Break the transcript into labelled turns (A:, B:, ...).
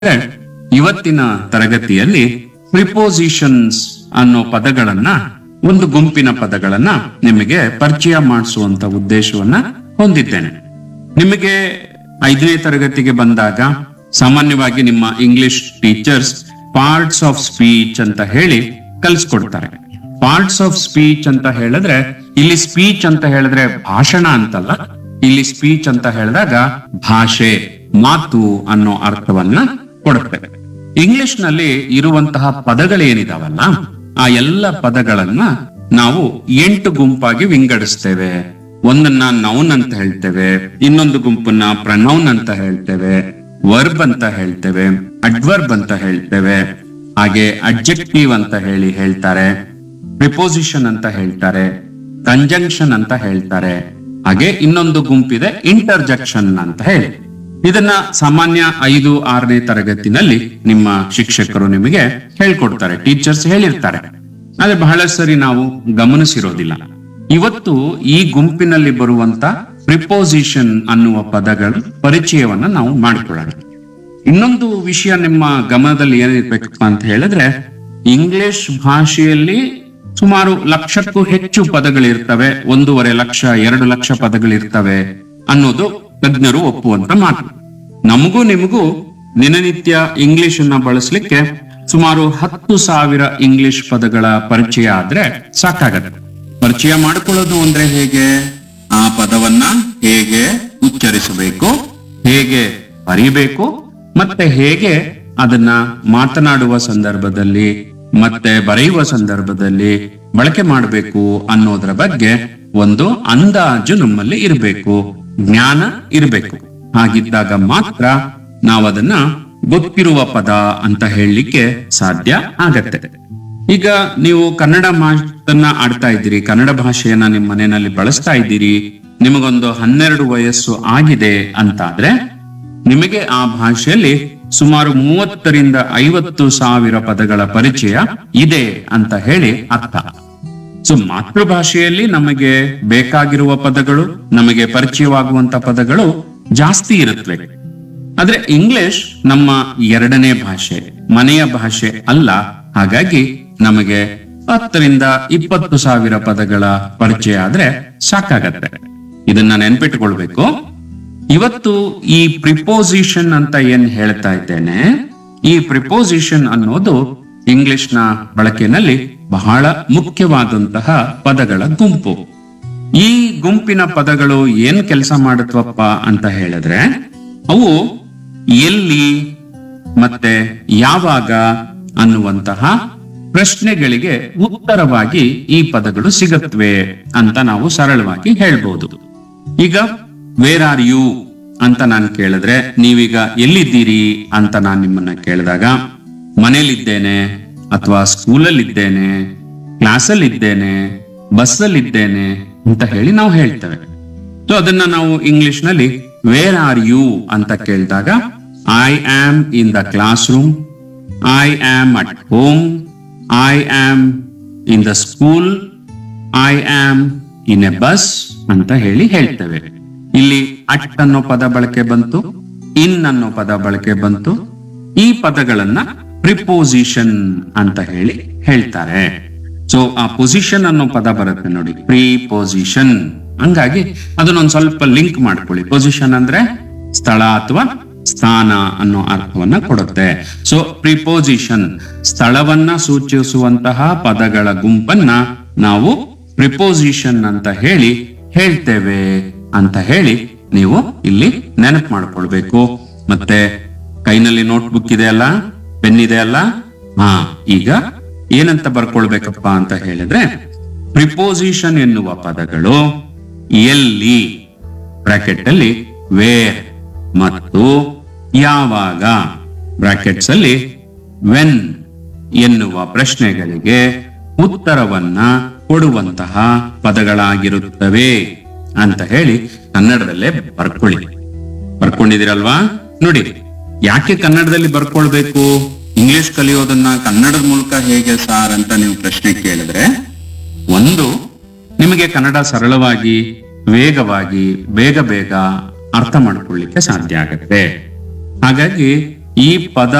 A: ಇವತ್ತಿನ ತರಗತಿಯಲ್ಲಿ ಪ್ರಿಪೋಸಿಷನ್ಸ್ ಅನ್ನೋ ಪದಗಳನ್ನ, ಒಂದು ಗುಂಪಿನ ಪದಗಳನ್ನ ನಿಮಗೆ ಪರಿಚಯ ಮಾಡಿಸುವಂತ ಉದ್ದೇಶವನ್ನ ಹೊಂದಿದ್ದೇನೆ. ನಿಮಗೆ 5ನೇ ತರಗತಿಗೆ ಬಂದಾಗ ಸಾಮಾನ್ಯವಾಗಿ ನಿಮ್ಮ English teachers parts of speech ಅಂತ ಹೇಳಿ ಕಲಿಸ್ಕೊಡ್ತಾರೆ. ಪಾರ್ಟ್ಸ್ ಆಫ್ ಸ್ಪೀಚ್ ಅಂತ ಹೇಳಿದ್ರೆ, ಇಲ್ಲಿ ಸ್ಪೀಚ್ ಅಂತ ಹೇಳಿದ್ರೆ ಭಾಷಣ ಅಂತಲ್ಲ, ಇಲ್ಲಿ ಸ್ಪೀಚ್ ಅಂತ ಹೇಳಿದಾಗ ಭಾಷೆ, ಮಾತು ಅನ್ನೋ ಅರ್ಥವನ್ನ ಕೊಡುತ್ತೆ. ಇಂಗ್ಲಿಷ್ ನಲ್ಲಿ ಇರುವಂತಹ ಪದಗಳೇನಿದಾವಲ್ಲ, ಆ ಎಲ್ಲ ಪದಗಳನ್ನ ನಾವು 8 ಗುಂಪಾಗಿ ವಿಂಗಡಿಸ್ತೇವೆ. ಒಂದನ್ನ ನೌನ್ ಅಂತ ಹೇಳ್ತೇವೆ, ಇನ್ನೊಂದು ಗುಂಪನ್ನ ಪ್ರನೌನ್ ಅಂತ ಹೇಳ್ತೇವೆ, ವರ್ಬ್ ಅಂತ ಹೇಳ್ತೇವೆ, ಅಡ್ವರ್ಬ್ ಅಂತ ಹೇಳ್ತೇವೆ, ಹಾಗೆ ಅಡ್ಜೆಕ್ಟಿವ್ ಅಂತ ಹೇಳ್ತಾರೆ, ಪ್ರಿಪೋಸಿಷನ್ ಅಂತ ಹೇಳ್ತಾರೆ, ಕಂಜಂಕ್ಷನ್ ಅಂತ ಹೇಳ್ತಾರೆ, ಹಾಗೆ ಇನ್ನೊಂದು ಗುಂಪಿದೆ ಇಂಟರ್ಜೆಕ್ಷನ್ ಅಂತ ಹೇಳಿ. ಇದನ್ನ ಸಾಮಾನ್ಯ 5-6ನೇ ತರಗತಿನಲ್ಲಿ ನಿಮ್ಮ ಶಿಕ್ಷಕರು ನಿಮಗೆ ಹೇಳ್ಕೊಡ್ತಾರೆ, ಟೀಚರ್ಸ್ ಹೇಳಿರ್ತಾರೆ. ಆದ್ರೆ ಬಹಳ ಸರಿ ನಾವು ಗಮನಿಸಿರೋದಿಲ್ಲ. ಇವತ್ತು ಈ ಗುಂಪಿನಲ್ಲಿ ಬರುವಂತ ಪ್ರಿಪೋಸಿಷನ್ ಅನ್ನುವ ಪದಗಳ ಪರಿಚಯವನ್ನ ನಾವು ಮಾಡಿಕೊಳ್ಳೋಣ. ಇನ್ನೊಂದು ವಿಷಯ ನಿಮ್ಮ ಗಮನದಲ್ಲಿ ಏನಿರ್ಬೇಕಪ್ಪ ಅಂತ ಹೇಳಿದ್ರೆ, ಇಂಗ್ಲಿಷ್ ಭಾಷೆಯಲ್ಲಿ ಸುಮಾರು 1,00,000ಕ್ಕೂ ಹೆಚ್ಚು ಪದಗಳಿರ್ತವೆ, 1.5 ಲಕ್ಷ 2 ಲಕ್ಷ ಪದಗಳಿರ್ತವೆ ಅನ್ನೋದು ತಜ್ಞರು ಒಪ್ಪುವಂತ ಮಾತು. ನಮಗೂ ನಿಮಗೂ ದಿನನಿತ್ಯ ಇಂಗ್ಲಿಷ್ ಅನ್ನ ಬಳಸಲಿಕ್ಕೆ ಸುಮಾರು 10,000 ಇಂಗ್ಲಿಷ್ ಪದಗಳ ಪರಿಚಯ ಆದ್ರೆ ಸಾಕಾಗತ್ತೆ. ಪರಿಚಯ ಮಾಡಿಕೊಳ್ಳೋದು ಅಂದ್ರೆ ಹೇಗೆ? ಆ ಪದವನ್ನ ಹೇಗೆ ಉಚ್ಚರಿಸಬೇಕು, ಹೇಗೆ ಬರೀಬೇಕು, ಮತ್ತೆ ಹೇಗೆ ಅದನ್ನ ಮಾತನಾಡುವ ಸಂದರ್ಭದಲ್ಲಿ ಮತ್ತೆ ಬರೆಯುವ ಸಂದರ್ಭದಲ್ಲಿ ಬಳಕೆ ಮಾಡಬೇಕು ಅನ್ನೋದ್ರ ಬಗ್ಗೆ ಒಂದು ಅಂದಾಜು ನಮ್ಮಲ್ಲಿ ಇರಬೇಕು, ಜ್ಞಾನ ಇರಬೇಕು. ಹಾಗಿದ್ದಾಗ ಮಾತ್ರ ನಾವದನ್ನ ಗೊತ್ತಿರುವ ಪದ ಅಂತ ಹೇಳಲಿಕ್ಕೆ ಸಾಧ್ಯ ಆಗತ್ತೆ. ಈಗ ನೀವು ಕನ್ನಡ ಮಾತನ್ನ ಆಡ್ತಾ ಇದ್ದೀರಿ, ಕನ್ನಡ ಭಾಷೆಯನ್ನ ನಿಮ್ಮ ಮನೆಯಲ್ಲಿ ಬಳಸ್ತಾ ಇದ್ದೀರಿ, ನಿಮಗೊಂದು 12 ವಯಸ್ಸು ಆಗಿದೆ ಅಂತಾದ್ರೆ ನಿಮಗೆ ಆ ಭಾಷೆಯಲ್ಲಿ ಸುಮಾರು 30,000 to 50,000 ಪದಗಳ ಪರಿಚಯ ಇದೆ ಅಂತ ಹೇಳಿ ಅರ್ಥ. ಸೊ ಮಾತೃಭಾಷೆಯಲ್ಲಿ ನಮಗೆ ಬೇಕಾಗಿರುವ ಪದಗಳು, ನಮಗೆ ಪರಿಚಯವಾಗುವಂತ ಪದಗಳು ಜಾಸ್ತಿ ಇರುತ್ತವೆ. ಆದ್ರೆ ಇಂಗ್ಲಿಷ್ ನಮ್ಮ 2ನೇ ಭಾಷೆ, ಮನೆಯ ಭಾಷೆ ಅಲ್ಲ. ಹಾಗಾಗಿ ನಮಗೆ 10,000 to 20,000 ಪದಗಳ ಪರಿಚಯ ಆದ್ರೆ ಸಾಕಾಗತ್ತೆ. ಇದನ್ನ ನೆನ್ಪಿಟ್ಕೊಳ್ಬೇಕು. ಇವತ್ತು ಈ ಪ್ರಿಪೋಸಿಷನ್ ಅಂತ ಏನ್ ಹೇಳ್ತಾ ಇದ್ದೇನೆ, ಈ ಪ್ರಿಪೋಸಿಷನ್ ಅನ್ನೋದು ಇಂಗ್ಲಿಷ್ನ ಬಳಕೆಯಲ್ಲಿ ಬಹಳ ಮುಖ್ಯವಾದಂತಹ ಪದಗಳ ಗುಂಪು. ಈ ಗುಂಪಿನ ಪದಗಳು ಏನ್ ಕೆಲಸ ಮಾಡುತ್ತವಪ್ಪ ಅಂತ ಹೇಳಿದ್ರೆ, ಅವು ಎಲ್ಲಿ ಮತ್ತೆ ಯಾವಾಗ ಅನ್ನುವಂತಹ ಪ್ರಶ್ನೆಗಳಿಗೆ ಉತ್ತರವಾಗಿ ಈ ಪದಗಳು ಸಿಗುತ್ತವೆ ಅಂತ ನಾವು ಸರಳವಾಗಿ ಹೇಳ್ಬೋದು. ಈಗ ವೇರ್ ಆರ್ ಯು ಅಂತ ನಾನು ಕೇಳಿದ್ರೆ, ನೀವೀಗ ಎಲ್ಲಿದ್ದೀರಿ ಅಂತ ನಾನು ನಿಮ್ಮನ್ನ ಕೇಳಿದಾಗ, ಮನೇಲಿದ್ದೇನೆ ಅಥವಾ ಸ್ಕೂಲಲ್ಲಿದ್ದೇನೆ, ಕ್ಲಾಸಲ್ಲಿದ್ದೇನೆ, ಬಸ್ಸಲ್ಲಿದ್ದೇನೆ ಅಂತ ಹೇಳಿ ನಾವು ಹೇಳ್ತೇವೆ. ಸೊ ಅದನ್ನ ನಾವು ಇಂಗ್ಲಿಷ್ ನಲ್ಲಿ ವೇರ್ ಆರ್ ಯು ಅಂತ ಕೇಳಿದಾಗ, I am in the class room, I am at home, I am in the school, I am in a bus ಅಂತ ಹೇಳಿ ಹೇಳ್ತೇವೆ. ಇಲ್ಲಿ ಅಟ್ ಅನ್ನೋ ಪದ ಬಳಕೆ ಬಂತು, ಇನ್ ಅನ್ನೋ ಪದ ಬಳಕೆ ಬಂತು. ಈ ಪದಗಳನ್ನ ಪ್ರಿಪೋಸಿಷನ್ ಅಂತ ಹೇಳಿ ಹೇಳ್ತಾರೆ. ಸೊ ಆ ಪೊಸಿಷನ್ ಅನ್ನೋ ಪದ ಬರುತ್ತೆ ನೋಡಿ, ಪ್ರಿಪೋಸಿಷನ್. ಹಂಗಾಗಿ ಅದನ್ನೊಂದ್ ಸ್ವಲ್ಪ ಲಿಂಕ್ ಮಾಡ್ಕೊಳ್ಳಿ. ಪೊಸಿಷನ್ ಅಂದ್ರೆ ಸ್ಥಳ ಅಥವಾ ಸ್ಥಾನ ಅನ್ನೋ ಅರ್ಥವನ್ನ ಕೊಡುತ್ತೆ. ಸೊ ಪ್ರಿಪೋಸಿಷನ್, ಸ್ಥಳವನ್ನ ಸೂಚಿಸುವಂತಹ ಪದಗಳ ಗುಂಪನ್ನ ನಾವು ಪ್ರಿಪೋಸಿಷನ್ ಅಂತ ಹೇಳಿ ಹೇಳ್ತೇವೆ ಅಂತ ಹೇಳಿ ನೀವು ಇಲ್ಲಿ ನೆನಪು ಮಾಡ್ಕೊಳ್ಬೇಕು. ಮತ್ತೆ ಕೈನಲ್ಲಿ ನೋಟ್ಬುಕ್ ಇದೆ ಅಲ್ಲ, ಪೆನ್ ಇದೆ ಅಲ್ಲ, ಈಗ ಏನಂತ ಬರ್ಕೊಳ್ಬೇಕಪ್ಪ ಅಂತ ಹೇಳಿದ್ರೆ, ಪ್ರಿಪೋಸಿಷನ್ ಎನ್ನುವ ಪದಗಳು ಎಲ್ಲಿ, ಬ್ರಾಕೆಟ್ ಅಲ್ಲಿ ವೇರ್ ಮತ್ತು ಯಾವಾಗ, ಬ್ರಾಕೆಟ್ಸ್ ಅಲ್ಲಿ ವೆನ್ ಎನ್ನುವ ಪ್ರಶ್ನೆಗಳಿಗೆ ಉತ್ತರವನ್ನ ಕೊಡುವಂತಹ ಪದಗಳಾಗಿರುತ್ತವೆ ಅಂತ ಹೇಳಿ ಕನ್ನಡದಲ್ಲೇ ಬರ್ಕೊಂಡಿದಿರಲ್ವಾ? ನೋಡಿ, ಯಾಕೆ ಕನ್ನಡದಲ್ಲಿ ಬರ್ಕೊಳ್ಬೇಕು? ಇಂಗ್ಲಿಷ್ ಕಲಿಯೋದನ್ನ ಕನ್ನಡದ ಮೂಲಕ ಹೇಗೆ ಸಾರ್ ಅಂತ ನೀವು ಪ್ರಶ್ನೆ ಕೇಳಿದ್ರೆ, ಒಂದು, ನಿಮಗೆ ಕನ್ನಡ ಸರಳವಾಗಿ, ವೇಗವಾಗಿ, ಬೇಗ ಅರ್ಥ ಮಾಡ್ಕೊಳ್ಳಿಕ್ಕೆ ಸಾಧ್ಯ ಆಗುತ್ತೆ. ಹಾಗಾಗಿ ಈ ಪದ